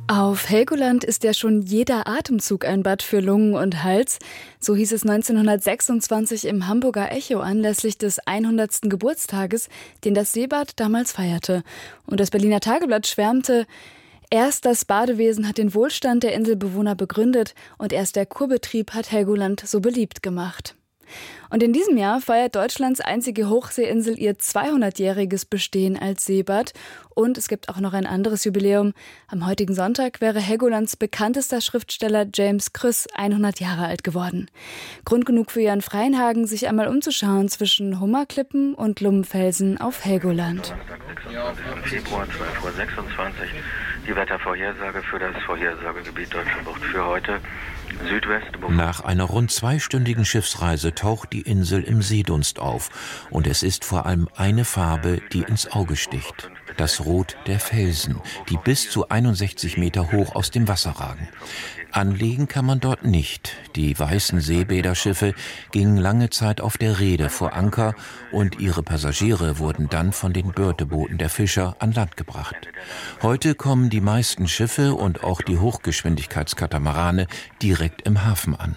Auf Helgoland ist ja schon jeder Atemzug ein Bad für Lungen und Hals. So hieß es 1926 im Hamburger Echo anlässlich des 100. Geburtstages, den das Seebad damals feierte. Und das Berliner Tageblatt schwärmte: Erst das Badewesen hat den Wohlstand der Inselbewohner begründet und erst der Kurbetrieb hat Helgoland so beliebt gemacht. Und in diesem Jahr feiert Deutschlands einzige Hochseeinsel ihr 200-jähriges Bestehen als Seebad. Und es gibt auch noch ein anderes Jubiläum. Am heutigen Sonntag wäre Helgolands bekanntester Schriftsteller James Krüss 100 Jahre alt geworden. Grund genug für Jan Freienhagen, sich einmal umzuschauen zwischen Hummerklippen und Lummenfelsen auf Helgoland. Februar 12:26 Uhr. Die Wettervorhersage für das Vorhersagegebiet Deutsche Bucht für heute. Südwest. Nach einer rund 2-stündigen Schiffsreise taucht die Insel im Seedunst auf. Und es ist vor allem eine Farbe, die ins Auge sticht: das Rot der Felsen, die bis zu 61 Meter hoch aus dem Wasser ragen. Anlegen kann man dort nicht. Die weißen Seebäderschiffe gingen lange Zeit auf der Reede vor Anker und ihre Passagiere wurden dann von den Börtebooten der Fischer an Land gebracht. Heute kommen die meisten Schiffe und auch die Hochgeschwindigkeitskatamarane direkt im Hafen an.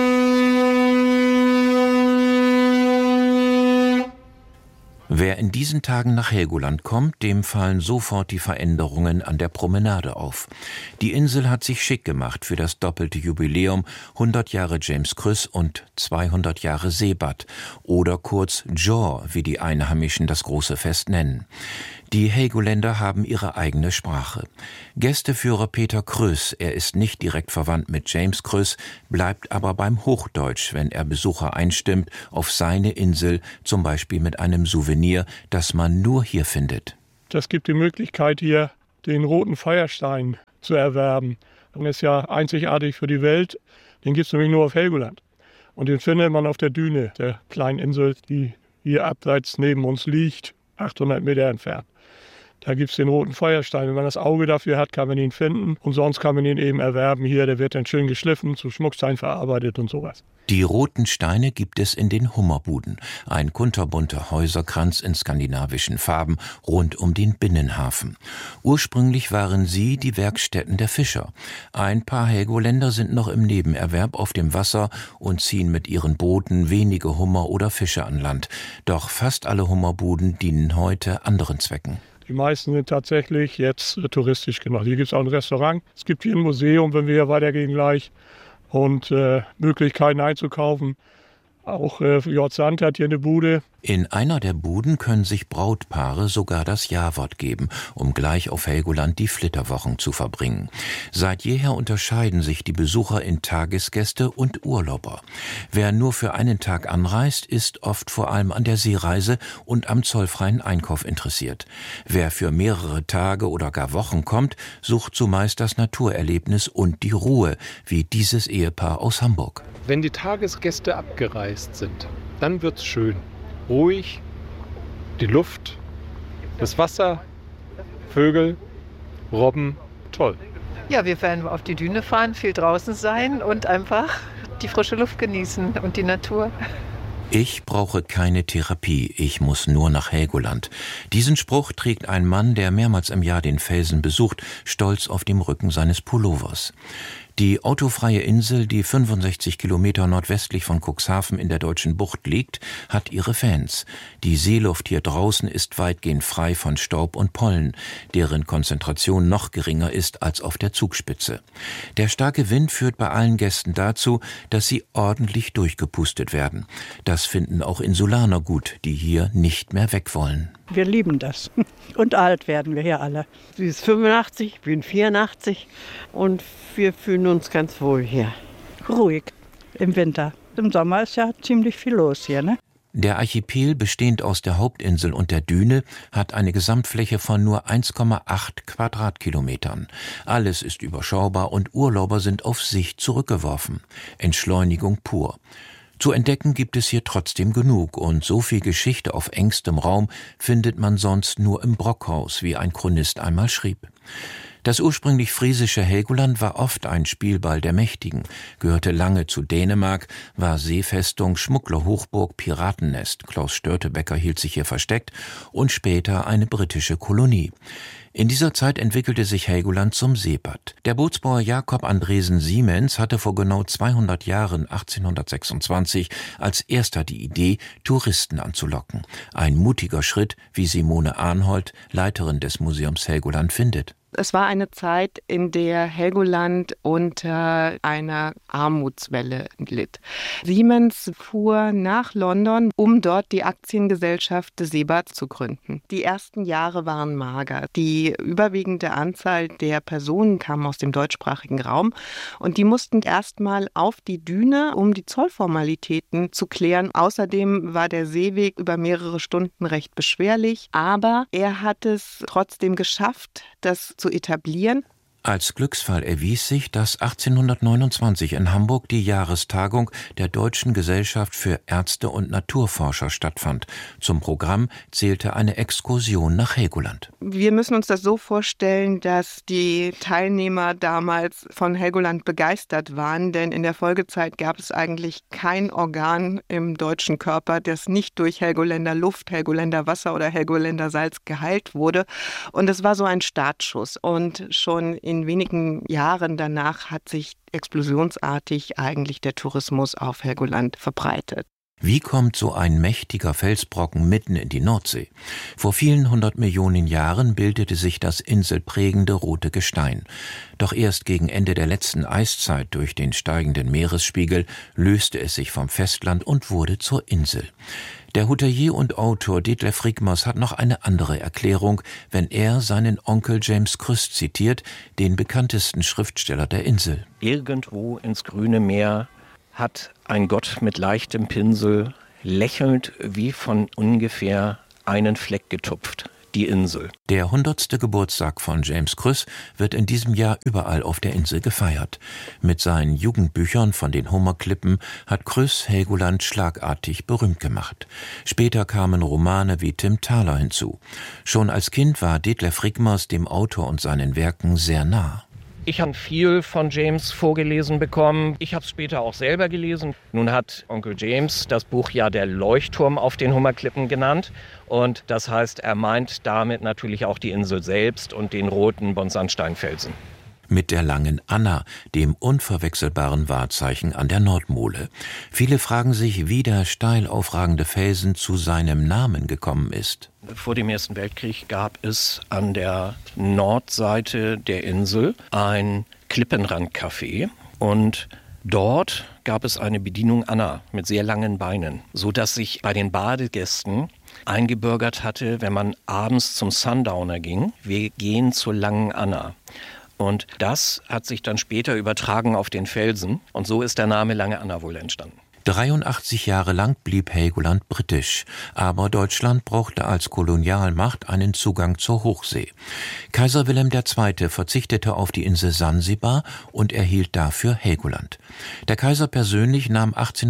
Wer in diesen Tagen nach Helgoland kommt, dem fallen sofort die Veränderungen an der Promenade auf. Die Insel hat sich schick gemacht für das doppelte Jubiläum 100 Jahre James Krüss und 200 Jahre Seebad oder kurz JAW, wie die Einheimischen das große Fest nennen. Die Helgoländer haben ihre eigene Sprache. Gästeführer Peter Krüss, er ist nicht direkt verwandt mit James Krüss, bleibt aber beim Hochdeutsch, wenn er Besucher einstimmt auf seine Insel, zum Beispiel mit einem Souvenir, das man nur hier findet. Das gibt die Möglichkeit, hier den roten Feuerstein zu erwerben. Und ist ja einzigartig für die Welt. Den gibt es nämlich nur auf Helgoland. Und den findet man auf der Düne, der kleinen Insel, die hier abseits neben uns liegt, 800 Meter entfernt. Da gibt es den roten Feuerstein. Wenn man das Auge dafür hat, kann man ihn finden. Und sonst kann man ihn eben erwerben hier. Der wird dann schön geschliffen, zu Schmuckstein verarbeitet und sowas. Die roten Steine gibt es in den Hummerbuden. Ein kunterbunter Häuserkranz in skandinavischen Farben rund um den Binnenhafen. Ursprünglich waren sie die Werkstätten der Fischer. Ein paar Helgoländer sind noch im Nebenerwerb auf dem Wasser und ziehen mit ihren Booten wenige Hummer oder Fische an Land. Doch fast alle Hummerbuden dienen heute anderen Zwecken. Die meisten sind tatsächlich jetzt touristisch gemacht. Hier gibt es auch ein Restaurant. Es gibt hier ein Museum, wenn wir hier weitergehen gleich. Und Möglichkeiten einzukaufen. Auch J. Sand hat hier eine Bude. In einer der Buden können sich Brautpaare sogar das Ja-Wort geben, um gleich auf Helgoland die Flitterwochen zu verbringen. Seit jeher unterscheiden sich die Besucher in Tagesgäste und Urlauber. Wer nur für einen Tag anreist, ist oft vor allem an der Seereise und am zollfreien Einkauf interessiert. Wer für mehrere Tage oder gar Wochen kommt, sucht zumeist das Naturerlebnis und die Ruhe, wie dieses Ehepaar aus Hamburg. Wenn die Tagesgäste abgereist sind, dann wird's schön. Ruhig, die Luft, das Wasser, Vögel, Robben, toll. Ja, wir werden auf die Düne fahren, viel draußen sein und einfach die frische Luft genießen und die Natur. Ich brauche keine Therapie, ich muss nur nach Helgoland. Diesen Spruch trägt ein Mann, der mehrmals im Jahr den Felsen besucht, stolz auf dem Rücken seines Pullovers. Die autofreie Insel, die 65 Kilometer nordwestlich von Cuxhaven in der Deutschen Bucht liegt, hat ihre Fans. Die Seeluft hier draußen ist weitgehend frei von Staub und Pollen, deren Konzentration noch geringer ist als auf der Zugspitze. Der starke Wind führt bei allen Gästen dazu, dass sie ordentlich durchgepustet werden. Das finden auch Insulaner gut, die hier nicht mehr weg wollen. Wir lieben das. Und alt werden wir hier alle. Sie ist 85, ich bin 84 und wir fühlen uns ganz wohl hier. Ruhig im Winter. Im Sommer ist ja ziemlich viel los hier, ne? Der Archipel, bestehend aus der Hauptinsel und der Düne, hat eine Gesamtfläche von nur 1,8 Quadratkilometern. Alles ist überschaubar und Urlauber sind auf sich zurückgeworfen. Entschleunigung pur. Zu entdecken gibt es hier trotzdem genug und so viel Geschichte auf engstem Raum findet man sonst nur im Brockhaus, wie ein Chronist einmal schrieb. Das ursprünglich friesische Helgoland war oft ein Spielball der Mächtigen, gehörte lange zu Dänemark, war Seefestung, Schmugglerhochburg, Piratennest, Klaus Störtebeker hielt sich hier versteckt und später eine britische Kolonie. In dieser Zeit entwickelte sich Helgoland zum Seebad. Der Bootsbauer Jacob Andresen Siemens hatte vor genau 200 Jahren, 1826, als erster die Idee, Touristen anzulocken. Ein mutiger Schritt, wie Simone Arnhold, Leiterin des Museums Helgoland, findet. Es war eine Zeit, in der Helgoland unter einer Armutswelle litt. Siemens fuhr nach London, um dort die Aktiengesellschaft des Seebads zu gründen. Die ersten Jahre waren mager. Die überwiegende Anzahl der Personen kam aus dem deutschsprachigen Raum und die mussten erstmal auf die Düne, um die Zollformalitäten zu klären. Außerdem war der Seeweg über mehrere Stunden recht beschwerlich, aber er hat es trotzdem geschafft, das zu etablieren. Als Glücksfall erwies sich, dass 1829 in Hamburg die Jahrestagung der Deutschen Gesellschaft für Ärzte und Naturforscher stattfand. Zum Programm zählte eine Exkursion nach Helgoland. Wir müssen uns das so vorstellen, dass die Teilnehmer damals von Helgoland begeistert waren, denn in der Folgezeit gab es eigentlich kein Organ im deutschen Körper, das nicht durch Helgoländer Luft, Helgoländer Wasser oder Helgoländer Salz geheilt wurde. Und es war so ein Startschuss. Und schon in wenigen Jahren danach hat sich explosionsartig eigentlich der Tourismus auf Helgoland verbreitet. Wie kommt so ein mächtiger Felsbrocken mitten in die Nordsee? Vor vielen 100 Millionen Jahren bildete sich das inselprägende rote Gestein. Doch erst gegen Ende der letzten Eiszeit durch den steigenden Meeresspiegel löste es sich vom Festland und wurde zur Insel. Der Hotelier und Autor Detlef Rigmers hat noch eine andere Erklärung, wenn er seinen Onkel James Krüss zitiert, den bekanntesten Schriftsteller der Insel. Irgendwo ins grüne Meer hat ein Gott mit leichtem Pinsel lächelnd wie von ungefähr einen Fleck getupft. Die Insel. Der 100. Geburtstag von James Krüss wird in diesem Jahr überall auf der Insel gefeiert. Mit seinen Jugendbüchern von den Hummerklippen hat Krüss Helgoland schlagartig berühmt gemacht. Später kamen Romane wie Tim Thaler hinzu. Schon als Kind war Detlef Rigmers dem Autor und seinen Werken sehr nah. Ich habe viel von James vorgelesen bekommen. Ich habe es später auch selber gelesen. Nun hat Onkel James das Buch ja der Leuchtturm auf den Hummerklippen genannt. Und das heißt, er meint damit natürlich auch die Insel selbst und den roten Bondsandsteinfelsen. Mit der langen Anna, dem unverwechselbaren Wahrzeichen an der Nordmole. Viele fragen sich, wie der steil aufragende Felsen zu seinem Namen gekommen ist. Vor dem Ersten Weltkrieg gab es an der Nordseite der Insel ein Klippenrandcafé und dort gab es eine Bedienung Anna mit sehr langen Beinen, sodass sich bei den Badegästen eingebürgert hatte, wenn man abends zum Sundowner ging, wir gehen zur langen Anna. Und das hat sich dann später übertragen auf den Felsen und so ist der Name Lange Anna wohl entstanden. 83 Jahre lang blieb Helgoland britisch, aber Deutschland brauchte als Kolonialmacht einen Zugang zur Hochsee. Kaiser Wilhelm II. Verzichtete auf die Insel Sansibar und erhielt dafür Helgoland. Der Kaiser persönlich nahm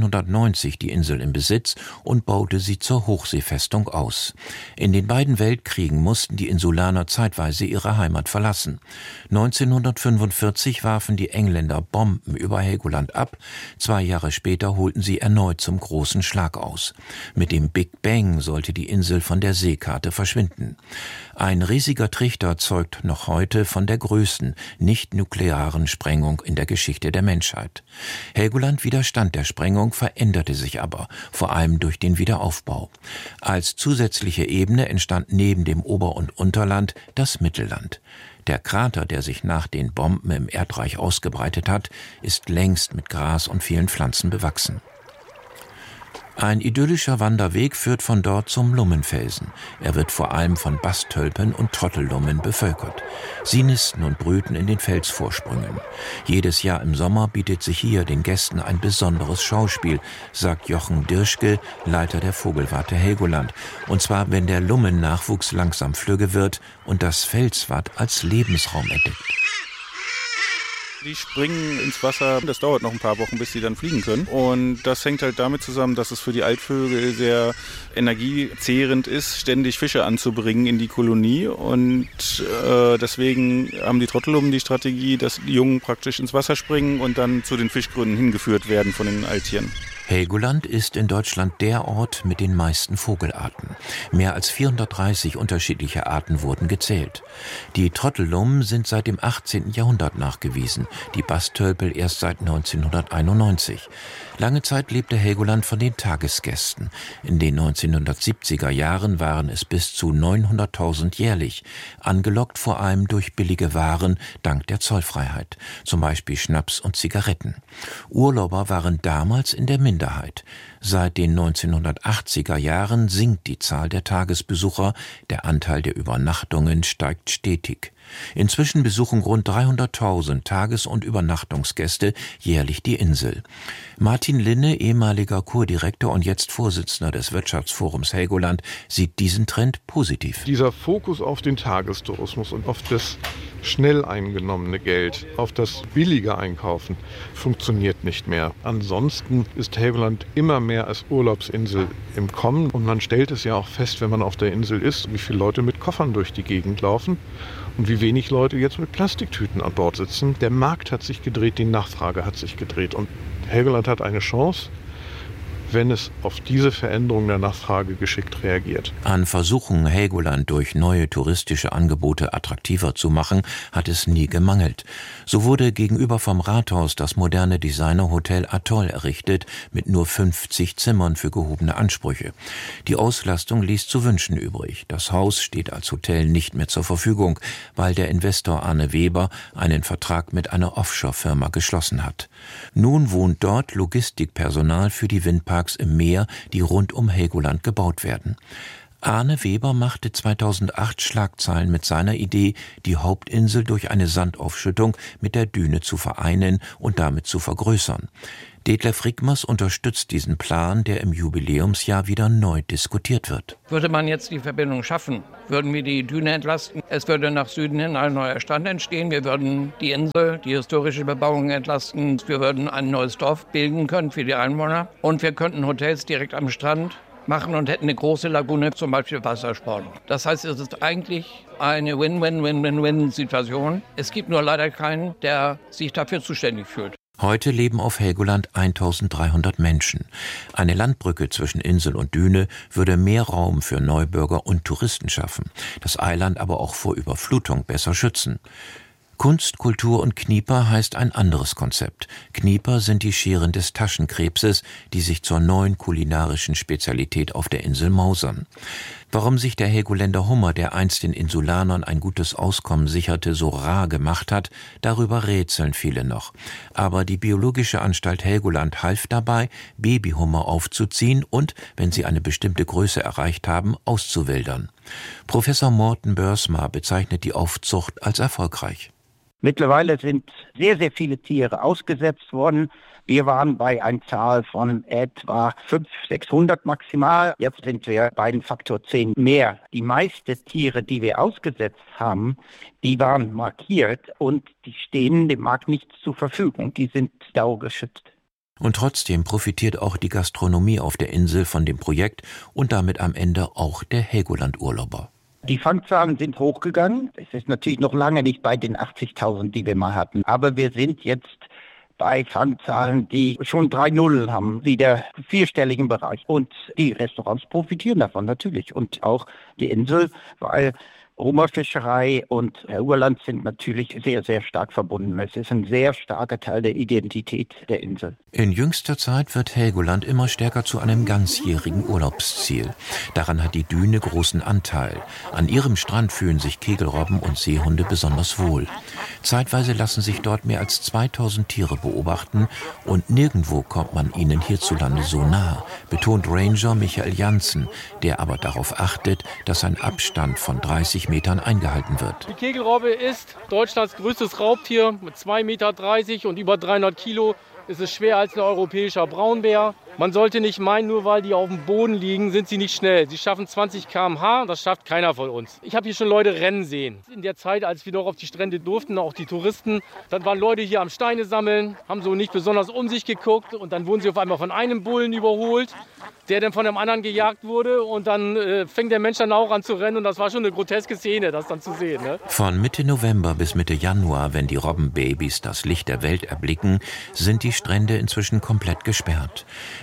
1890 die Insel in Besitz und baute sie zur Hochseefestung aus. In den beiden Weltkriegen mussten die Insulaner zeitweise ihre Heimat verlassen. 1945 warfen die Engländer Bomben über Helgoland ab, 2 Jahre später holten sie erneut zum großen Schlag aus. Mit dem Big Bang sollte die Insel von der Seekarte verschwinden. Ein riesiger Trichter zeugt noch heute von der größten nicht-nuklearen Sprengung in der Geschichte der Menschheit. Helgoland widerstand der Sprengung, veränderte sich aber, vor allem durch den Wiederaufbau. Als zusätzliche Ebene entstand neben dem Ober- und Unterland das Mittelland. Der Krater, der sich nach den Bomben im Erdreich ausgebreitet hat, ist längst mit Gras und vielen Pflanzen bewachsen. Ein idyllischer Wanderweg führt von dort zum Lummenfelsen. Er wird vor allem von Bastölpen und Trottellummen bevölkert. Sie nisten und brüten in den Felsvorsprüngen. Jedes Jahr im Sommer bietet sich hier den Gästen ein besonderes Schauspiel, sagt Jochen Dirschke, Leiter der Vogelwarte Helgoland. Und zwar, wenn der Lummennachwuchs langsam flügge wird und das Felswatt als Lebensraum entdeckt. Die springen ins Wasser, das dauert noch ein paar Wochen, bis sie dann fliegen können. Und das hängt halt damit zusammen, dass es für die Altvögel sehr energiezehrend ist, ständig Fische anzubringen in die Kolonie. Und deswegen haben die Trottellummen die Strategie, dass die Jungen praktisch ins Wasser springen und dann zu den Fischgründen hingeführt werden von den Alttieren. Helgoland ist in Deutschland der Ort mit den meisten Vogelarten. Mehr als 430 unterschiedliche Arten wurden gezählt. Die Trottellummen sind seit dem 18. Jahrhundert nachgewiesen, die Bastölpel erst seit 1991. Lange Zeit lebte Helgoland von den Tagesgästen. In den 1970er Jahren waren es bis zu 900.000 jährlich, angelockt vor allem durch billige Waren dank der Zollfreiheit, zum Beispiel Schnaps und Zigaretten. Urlauber waren damals in der Minderheit. Seit den 1980er Jahren sinkt die Zahl der Tagesbesucher, der Anteil der Übernachtungen steigt stetig. Inzwischen besuchen rund 300.000 Tages- und Übernachtungsgäste jährlich die Insel. Martin Linne, ehemaliger Kurdirektor und jetzt Vorsitzender des Wirtschaftsforums Helgoland, sieht diesen Trend positiv. Dieser Fokus auf den Tagestourismus und auf das schnell eingenommene Geld, auf das billige Einkaufen, funktioniert nicht mehr. Ansonsten ist Helgoland immer mehr als Urlaubsinsel im Kommen. Und man stellt es ja auch fest, wenn man auf der Insel ist, wie viele Leute mit Koffern durch die Gegend laufen und wie wenig Leute jetzt mit Plastiktüten an Bord sitzen. Der Markt hat sich gedreht, die Nachfrage hat sich gedreht. Und Helgoland hat eine Chance, wenn es auf diese Veränderung der Nachfrage geschickt reagiert. An Versuchen, Helgoland durch neue touristische Angebote attraktiver zu machen, hat es nie gemangelt. So wurde gegenüber vom Rathaus das moderne Designerhotel Atoll errichtet, mit nur 50 Zimmern für gehobene Ansprüche. Die Auslastung ließ zu wünschen übrig. Das Haus steht als Hotel nicht mehr zur Verfügung, weil der Investor Arne Weber einen Vertrag mit einer Offshore-Firma geschlossen hat. Nun wohnt dort Logistikpersonal für die Windparks im Meer, die rund um Helgoland gebaut werden. Arne Weber machte 2008 Schlagzeilen mit seiner Idee, die Hauptinsel durch eine Sandaufschüttung mit der Düne zu vereinen und damit zu vergrößern. Detlef Rickmers unterstützt diesen Plan, der im Jubiläumsjahr wieder neu diskutiert wird. Würde man jetzt die Verbindung schaffen, würden wir die Düne entlasten. Es würde nach Süden hin ein neuer Strand entstehen. Wir würden die Insel, die historische Bebauung entlasten. Wir würden ein neues Dorf bilden können für die Einwohner. Und wir könnten Hotels direkt am Strand machen und hätten eine große Lagune, zum Beispiel Wassersport. Das heißt, es ist eigentlich eine Win-Win-Win-Win-Win-Situation. Es gibt nur leider keinen, der sich dafür zuständig fühlt. Heute leben auf Helgoland 1300 Menschen. Eine Landbrücke zwischen Insel und Düne würde mehr Raum für Neubürger und Touristen schaffen, das Eiland aber auch vor Überflutung besser schützen. Kunst, Kultur und Knieper heißt ein anderes Konzept. Knieper sind die Scheren des Taschenkrebses, die sich zur neuen kulinarischen Spezialität auf der Insel mausern. Warum sich der Helgoländer Hummer, der einst den Insulanern ein gutes Auskommen sicherte, so rar gemacht hat, darüber rätseln viele noch. Aber die Biologische Anstalt Helgoland half dabei, Babyhummer aufzuziehen und, wenn sie eine bestimmte Größe erreicht haben, auszuwildern. Professor Morten Börsma bezeichnet die Aufzucht als erfolgreich. Mittlerweile sind sehr, sehr viele Tiere ausgesetzt worden. Wir waren bei einer Zahl von etwa 500-600 maximal. Jetzt sind wir bei einem Faktor 10 mehr. Die meisten Tiere, die wir ausgesetzt haben, die waren markiert und die stehen dem Markt nicht zur Verfügung. Die sind dauergeschützt. Und trotzdem profitiert auch die Gastronomie auf der Insel von dem Projekt und damit am Ende auch der Helgoland-Urlauber. Die Fangzahlen sind hochgegangen. Es ist natürlich noch lange nicht bei den 80.000, die wir mal hatten. Aber wir sind jetzt bei Fangzahlen, die schon 3 Nullen haben, wieder vierstelligen Bereich. Und die Restaurants profitieren davon natürlich. Und auch die Insel, weil Hummerfischerei und Helgoland sind natürlich sehr, sehr stark verbunden. Es ist ein sehr starker Teil der Identität der Insel. In jüngster Zeit wird Helgoland immer stärker zu einem ganzjährigen Urlaubsziel. Daran hat die Düne großen Anteil. An ihrem Strand fühlen sich Kegelrobben und Seehunde besonders wohl. Zeitweise lassen sich dort mehr als 2000 Tiere beobachten und nirgendwo kommt man ihnen hierzulande so nah, betont Ranger Michael Janssen, der aber darauf achtet, dass ein Abstand von 30 Metern eingehalten wird. Die Kegelrobbe ist Deutschlands größtes Raubtier mit 2,30 Meter und über 300 Kilo. Es ist schwer als ein europäischer Braunbär. Man sollte nicht meinen, nur weil die auf dem Boden liegen, sind sie nicht schnell. Sie schaffen 20 km/h, das schafft keiner von uns. Ich habe hier schon Leute rennen sehen. In der Zeit, als wir noch auf die Strände durften, auch die Touristen, dann waren Leute hier am Steine sammeln, haben so nicht besonders um sich geguckt und dann wurden sie auf einmal von einem Bullen überholt, der dann von einem anderen gejagt wurde und dann fängt der Mensch dann auch an zu rennen und das war schon eine groteske Szene, das dann zu sehen. Ne? Von Mitte November bis Mitte Januar, wenn die Robbenbabys das Licht der Welt erblicken, sind die Strände inzwischen komplett gesperrt.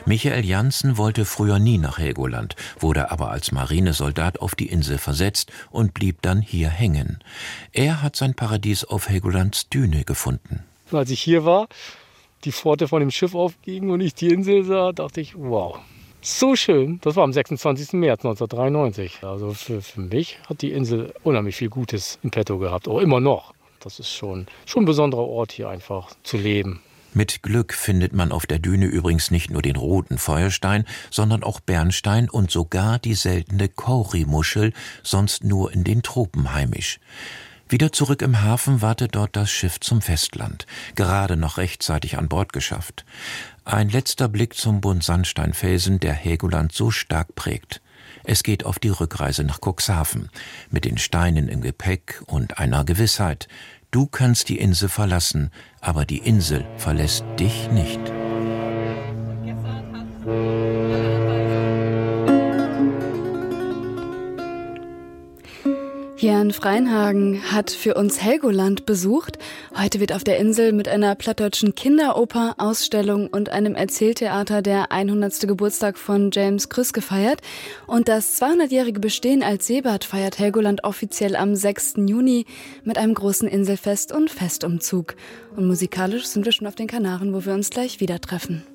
Michael Janssen wollte früher nie nach Helgoland, wurde aber als Marinesoldat auf die Insel versetzt und blieb dann hier hängen. Er hat sein Paradies auf Helgolands Düne gefunden. Als ich hier war, die Pforte von dem Schiff aufging und ich die Insel sah, dachte ich, wow, so schön. Das war am 26. März 1993. Also für mich hat die Insel unheimlich viel Gutes in petto gehabt, auch immer noch. Das ist schon ein besonderer Ort hier einfach zu leben. Mit Glück findet man auf der Düne übrigens nicht nur den roten Feuerstein, sondern auch Bernstein und sogar die seltene Kauri-Muschel, sonst nur in den Tropen heimisch. Wieder zurück im Hafen wartet dort das Schiff zum Festland, gerade noch rechtzeitig an Bord geschafft. Ein letzter Blick zum Bund Sandsteinfelsen, der Helgoland so stark prägt. Es geht auf die Rückreise nach Cuxhaven, mit den Steinen im Gepäck und einer Gewissheit: Du kannst die Insel verlassen, aber die Insel verlässt dich nicht. Jan Freinhagen hat für uns Helgoland besucht. Heute wird auf der Insel mit einer plattdeutschen Kinderoper, Ausstellung und einem Erzähltheater der 100. Geburtstag von James Krüss gefeiert. Und das 200-jährige Bestehen als Seebad feiert Helgoland offiziell am 6. Juni mit einem großen Inselfest und Festumzug. Und musikalisch sind wir schon auf den Kanaren, wo wir uns gleich wieder treffen.